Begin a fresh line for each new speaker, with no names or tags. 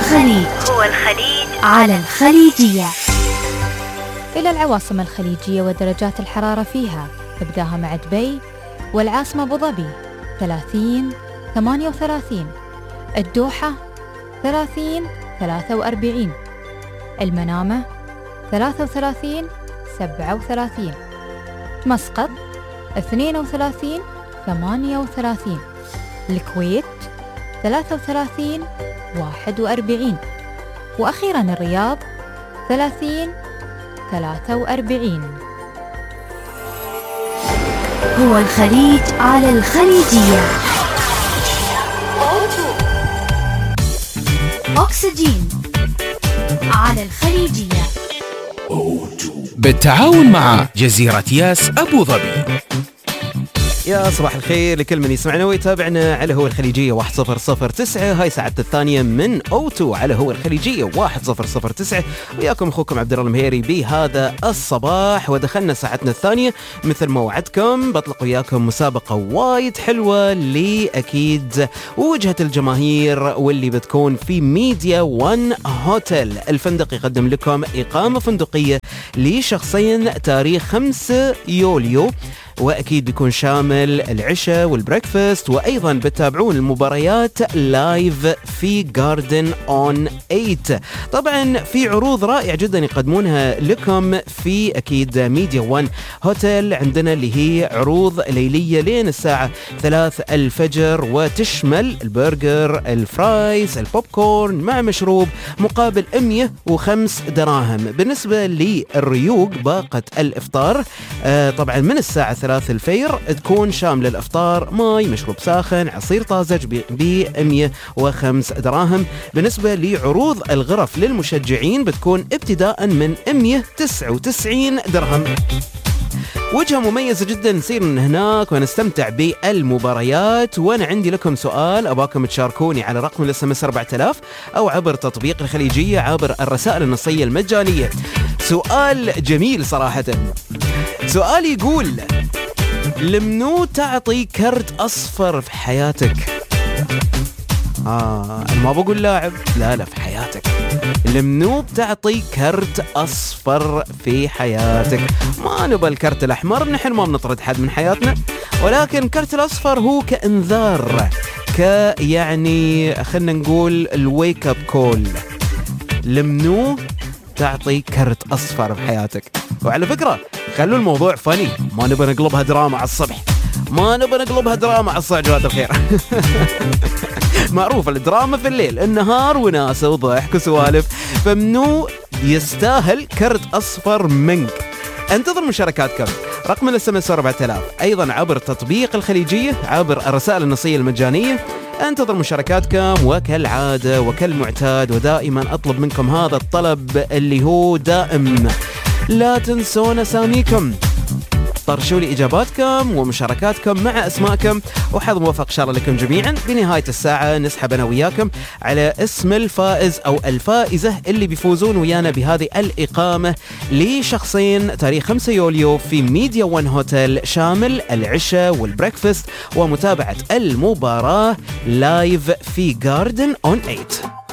الخليج على الخليجية.
إلى العواصم الخليجية ودرجات الحرارة فيها، ابداها مع دبي والعاصمة أبو ظبي 30 38، الدوحة 30 43، المنامة 33 37، مسقط 32 38، الكويت 33 41، وأخيراً الرياض 30 43.
هو الخليج على الخليجية. أكسجين على الخليجية
بالتعاون مع جزيرة ياس أبو ظبي.
يا صباح الخير لكل من يسمعنا ويتابعنا على هو الخليجية 1009. هاي ساعتنا الثانية من أوتو على هو الخليجية 1009، وياكم أخوكم عبد الله المهيري بهذا الصباح. ودخلنا ساعتنا الثانية مثل ما وعدكم، بطلق وياكم مسابقة وايد حلوة لأكيد وجهة الجماهير، واللي بتكون في ميديا ون هوتيل. الفندق يقدم لكم إقامة فندقية لشخصين تاريخ 5 يوليو، وأكيد بيكون شامل العشاء والبريكفاست، وأيضا بتتابعون المباريات لايف في جاردن اون 8. طبعا في عروض رائعة جدا يقدمونها لكم في أكيد ميديا ون هوتيل عندنا، اللي هي عروض ليلية لين الساعة 3 الفجر، وتشمل البرجر، الفرايز، البوب كورن مع مشروب مقابل 105 دراهم. بالنسبة للريوق باقة الإفطار طبعا من الساعة 3 الفجر تكون شاملة الإفطار ماي، مشروب ساخن، عصير طازج ب 105 دراهم. بالنسبة لعروض الغرف للمشجعين بتكون ابتداء من 199 درهم. وجهة مميزة جدا، نصير من هناك ونستمتع بالمباريات. وانا عندي لكم سؤال اباكم تشاركوني على رقم الاس ام اس 4000 او عبر تطبيق الخليجية عبر الرسائل النصية المجانية. سؤال جميل صراحة. سؤال يقول: لمنو تعطي كرت أصفر في حياتك؟ أنا ما بقول لاعب، لا في حياتك. لمنو بتعطي كرت أصفر في حياتك؟ ما نبى الكرت الأحمر، نحن ما بنطرد حد من حياتنا، ولكن الكرت الأصفر هو كإنذار، يعني خلنا نقول الويك اب كول. لمنو تعطي كرت أصفر بحياتك؟ وعلى فكرة خلوا الموضوع فني، ما نبى نقلبها دراما على الصبح، ما نبى نقلبها دراما على الصبح. جوات الخير. معروف الدراما في الليل، النهار وناسة وضحك وسوالف. فمنو يستاهل كرت أصفر منك؟ انتظر مشاركاتكم. رقم الاس ام اس 4000 ايضا عبر تطبيق الخليجية عبر الرسائل النصية المجانية. انتظر مشاركاتكم، وكالعادة وكالمعتاد ودائما اطلب منكم هذا الطلب اللي هو دائم: لا تنسون اساميكم. طرشوا لي إجاباتكم ومشاركاتكم مع أسماءكم، وحظ موفق إن شاء الله لكم جميعا. بنهاية الساعة نسحب أنا وياكم على اسم الفائز أو الفائزة اللي بيفوزون ويانا بهذه الإقامة لشخصين تاريخ 5 يوليو في ميديا ون هوتيل، شامل العشاء والبريكفاست ومتابعة المباراة لايف في جاردن اون 8.